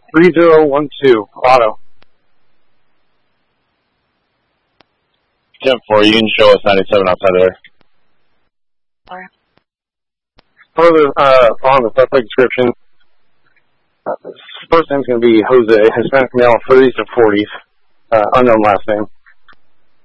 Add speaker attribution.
Speaker 1: 3012, Auto.
Speaker 2: 10-4, you can show us 97 outside of there.
Speaker 1: Further, on the suspect description, first name's going to be Jose, Hispanic male, 30s to 40s, unknown last name.